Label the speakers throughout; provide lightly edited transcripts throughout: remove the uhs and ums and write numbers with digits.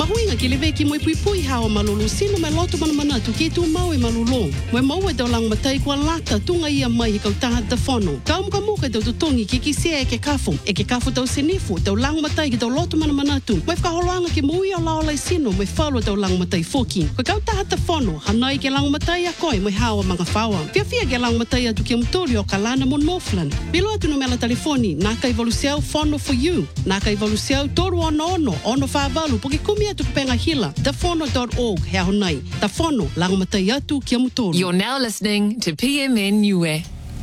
Speaker 1: Whakahuinga ki lewe ki moe pui hawa malulu sino me loto mana tu ki tu mau e malulu. Moe mau e tau lang matai kua lata tunga ia mai hi kau taha ta whono. Kau muka tau tutongi ki sea e ke kafu tau sinifu, tau lang matai ki tau loto mana tu. Moe whakaholoanga ki mui o lao lai sino, moe whalua tau lang matai foki. Koe kau taha ta whono, hanai ke lang matai a koe, moe hawa mga whawa. Fia ke lang matai atu ki amutoli o kalana mo Northland. Bilo atu no mela telefoni, naka evoluciau whono for you. Naka evoluciau toru ono whavalu, poke kumi atu penga hila, tafono.org, hea honai. Tafono, lang matai atu ki amutoli.
Speaker 2: You're now listening to PMN Niue.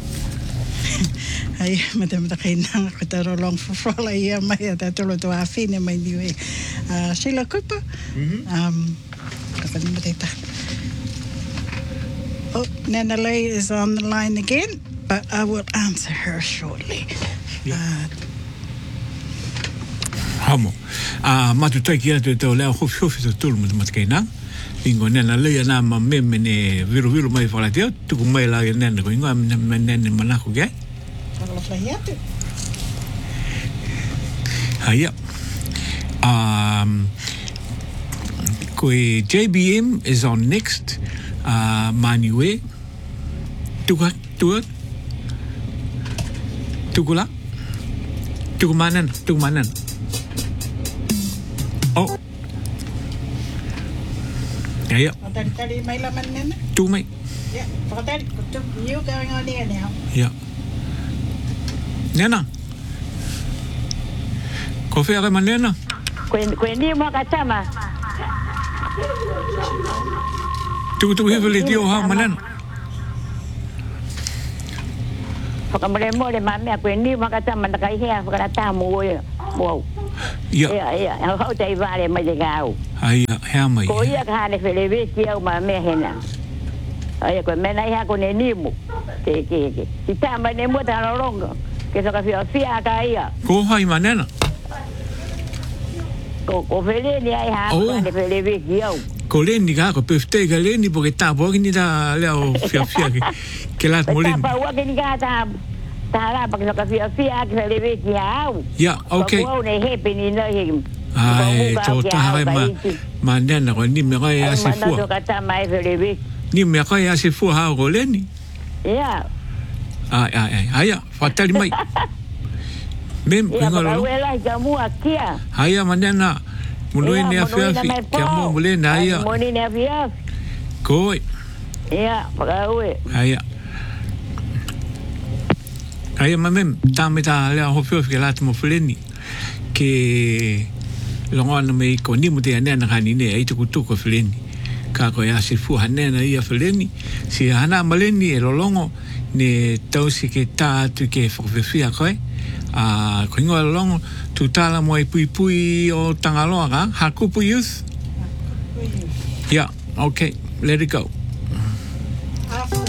Speaker 3: Ai, mata kainanga ko taro long frola ia mai ata tolo to afine mai Niue. Sheila Cooper. Oh, Nana Lay is on the line again, but I will answer her shortly.
Speaker 4: Hamo. Matutai ki atu tau leo hofi to tulu mata kainanga. Ingo nena Lay na ma meme ne viru mai whalatea, tuku mai la nena ko ingo nena manako gai. Hiya. Koe JBM is on next. Maniwe. Tukula. Tukumanan. Oh. Hiya.
Speaker 3: Tadi mai la man nena.
Speaker 4: Tu mai.
Speaker 3: Yeah, pakatari. You going on here now.
Speaker 4: Yeah. Nena. Kofi aga manena.
Speaker 5: Kwendi mo kasama.
Speaker 4: Tu hiveli dio ha manena.
Speaker 5: Pakamre mo le mami kwendi mo kasama nakai hea pakata mo yo. Wow.
Speaker 4: Ya.
Speaker 5: Ya, hau tai vale mai gao.
Speaker 4: Ai hea mai.
Speaker 5: Ko ia ka ne fele vi kia ma me hena. Ai ko me nai ha ko ne nimu. Ke. Si ta ma ne mo ta longo. Que so ka fia ka ia.
Speaker 4: Ko hai manena.
Speaker 5: Ko fele ni ai ha ko ne fele vi kia.
Speaker 4: Ko leni ka ko pefte ka leni porque ta bo ni da leo fia que la molin.
Speaker 5: Ta pa wa ni ka ta la pa que so ka fia que fele vi kia.
Speaker 4: Ya, okay.
Speaker 5: Ko ne hepe ni no him.
Speaker 4: Ai, to ta hai manena ko ni me kai asi fu.
Speaker 5: Manda ka ta mai fele vi.
Speaker 4: Ni me kai asi fu ha ko leni.
Speaker 5: Ya.
Speaker 4: Ai, fatali mai. Mem
Speaker 5: ngalo.
Speaker 4: Haya manena muloi ne afia ke mo muloi na ia.
Speaker 5: Moni ne afia.
Speaker 4: Koi.
Speaker 5: Ya, pagawe.
Speaker 4: Haya mamem tamita le hofio ke lat mo fleni ke longa me ko ni mo te ana na kanine ai tu ko fleni. Ka ko ya si fu hanena ia fleni. Si hana maleni e lolongo ne tausi ke ta tu ke fofia koe. Ko ingo longo tu tala mo pui o Tangaloa ka Hakupu Youth. Yeah, okay, let it go.